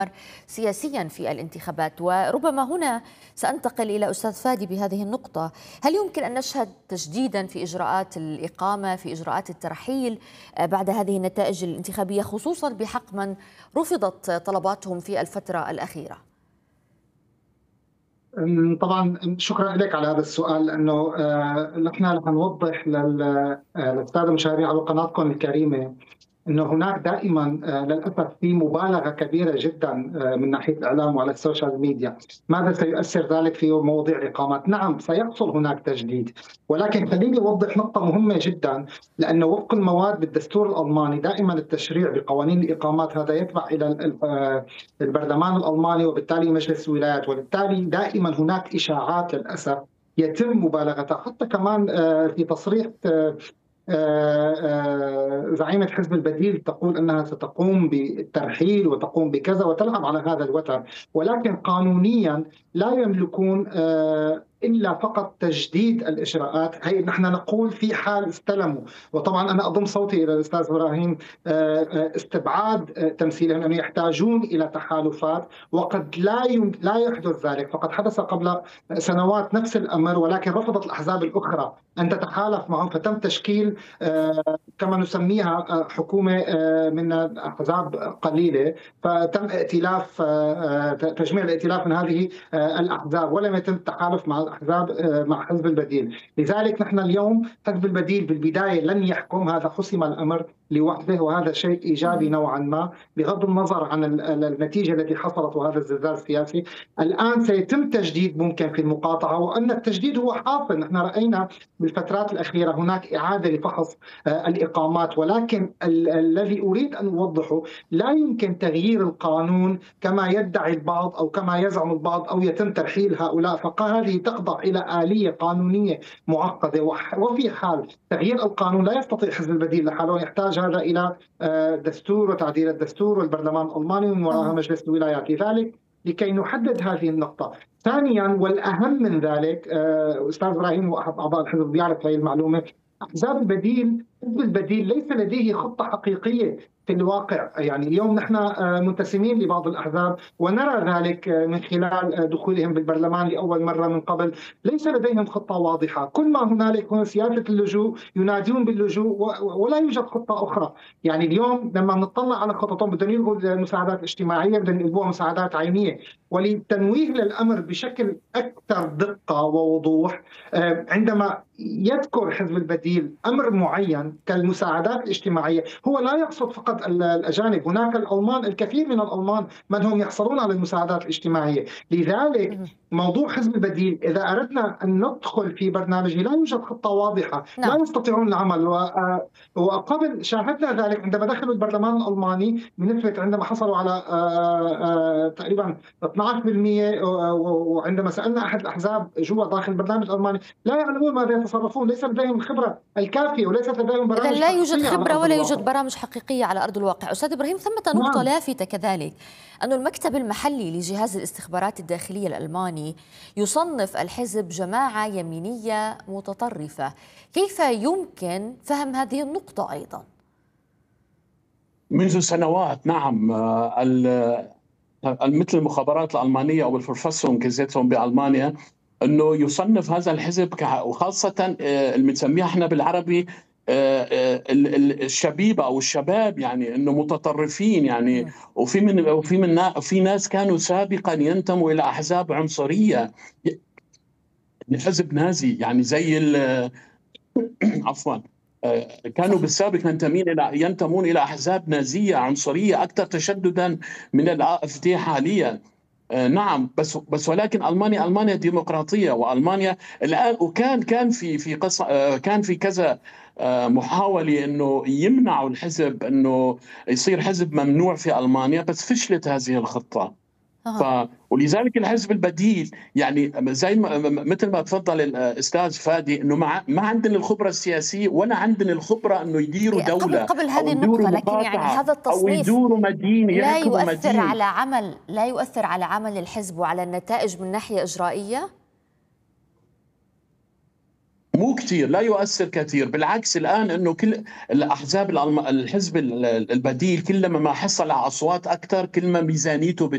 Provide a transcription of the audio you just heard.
سياسيا في الانتخابات. وربما هنا سأنتقل إلى أستاذ فادي بهذه النقطة. هل يمكن أن نشهد تجديدا في إجراءات الإقامة، في إجراءات الترحيل بعد هذه النتائج الانتخابية، خصوصا بحق من رفضت طلباتهم في الفترة الأخيرة؟ طبعا شكرا لك على هذا السؤال، لانه نحن رح نوضح للساده المشاهدين على قناتكم الكريمه انه هناك دائما للاسف في مبالغه كبيره جدا من ناحيه الاعلام وعلى السوشيال ميديا. ماذا سيؤثر ذلك في مواضيع الاقامات؟ نعم سيحصل هناك تجديد، ولكن خليني اوضح نقطه مهمه جدا، لانه وفق المواد بالدستور الالماني دائما التشريع بقوانين الاقامات هذا يتبع الى البرلمان الالماني وبالتالي مجلس الولايات، وبالتالي دائما هناك اشاعات للاسف يتم مبالغتها. حتى كمان في تصريح زعيمة حزب البديل تقول أنها ستقوم بالترحيل وتقوم بكذا وتلعب على هذا الوتر، ولكن قانونيا لا يملكون إلا فقط تجديد الإجراءات. هي نحن نقول في حال استلموا، وطبعا أنا أضم صوتي إلى الأستاذ إبراهيم، استبعاد تمثيلهم، أن يحتاجون إلى تحالفات، وقد لا يحدث ذلك. فقد حدث قبل سنوات نفس الأمر، ولكن رفضت الأحزاب الأخرى أن تتحالف معهم، فتم تشكيل كما نسميها حكومة من أحزاب قليلة، فتم ائتلاف تجميع الائتلاف من هذه الأحزاب، ولم يتم التحالف مع الأحزاب مع حزب البديل. لذلك نحن اليوم حزب البديل بالبداية لن يحكم، هذا حسم الأمر لوحده، وهذا شيء إيجابي نوعا ما بغض النظر عن النتيجة التي حصلت وهذا الزلزال السياسي. الآن سيتم تجديد ممكن في المقاطعة، وأن التجديد هو حاصل. نحن رأينا بالفترات الأخيرة هناك إعادة لفحص الإقامات، ولكن الذي أريد أن أوضحه لا يمكن تغيير القانون كما يدعي البعض أو كما يزعم البعض، أو يتم ترحيل هؤلاء، فهذه تخضع إلى آلية قانونية معقدة. وفي حال تغيير القانون لا يستطيع حزب البديل لحاله، يحتاج هذا إلى دستور وتعديل الدستور والبرلمان الألماني ومن وراءها مجلس الولايات. لذلك لكي نحدد هذه النقطة. ثانيا والأهم من ذلك، أستاذ إبراهيم وأحد أعضاء الحزب بيعرف هذه المعلومة، أحزاب البديل، حزب البديل ليس لديه خطة حقيقية في الواقع. يعني اليوم نحن منتسبين لبعض الأحزاب ونرى ذلك من خلال دخولهم بالبرلمان لأول مرة من قبل، ليس لديهم خطة واضحة. كل ما هنالك هو سياسة اللجوء، ينادون باللجوء ولا يوجد خطة أخرى. يعني اليوم لما نطلع على خططهم بدهم يلغوا المساعدات الاجتماعية، بدهم يلغوا مساعدات عينية. وللتنويه للأمر بشكل أكثر دقة ووضوح، عندما يذكر حزب البديل أمر معين كالمساعدات الاجتماعية، هو لا يقصد فقط الأجانب، هناك الألمان، الكثير من الألمان من هم يحصلون على المساعدات الاجتماعية. لذلك موضوع حزب البديل إذا أردنا أن ندخل في برنامجه لا يوجد خطة واضحة، لا يستطيعون العمل. وقبل شاهدنا ذلك عندما دخلوا البرلمان الألماني بنسبة، عندما حصلوا على تقريبا 12%، وعندما سألنا أحد الأحزاب جوا داخل البرنامج الألماني لا يعلمون ماذا يتصرفون، ليس لديهم الخبرة الكافية وليست لديهم برامج إذا لا يوجد حقيقية خبرة ولا يوجد برامج حقيقية على أرض الواقع. أستاذ إبراهيم، ثمة نقطة لافتة كذلك، أن المكتب المحلي لجهاز الاستخبارات الداخلية الألماني يصنف الحزب جماعة يمينية متطرفة. كيف يمكن فهم هذه النقطة أيضا؟ منذ سنوات نعم، مثل المخابرات الألمانية أو الفرفاسون كزيتهم بألمانيا، أنه يصنف هذا الحزب وخاصة اللي بنسميها احنا بالعربي الشبيبة أو الشباب، يعني أنه متطرفين يعني. وفي ناس كانوا سابقا ينتموا إلى أحزاب عنصرية، حزب نازي يعني زي عفوا كانوا بالسابق ينتمون إلى أحزاب نازية عنصرية أكثر تشددا من الAfD حاليا. نعم، بس ولكن ألمانيا ديمقراطية، وألمانيا الآن، وكان كان في كذا محاولة انه يمنعوا الحزب انه يصير حزب ممنوع في ألمانيا، بس فشلت هذه الخطة. ولذلك الحزب البديل يعني زي مثل ما تفضل الاستاذ فادي، انه ما عندنا الخبره السياسيه ولا عندنا الخبره انه يديروا دوله قبل هذه النقطه، لكن يعني هذا التصنيف أو يدوروا مدينه، لا يؤثر على عمل الحزب وعلى النتائج من ناحيه اجرائيه. مو كثير، لا يؤثر كثير، بالعكس. الآن أنه كل الأحزاب الحزب البديل كلما ما حصل على أصوات أكثر كل ما ميزانيته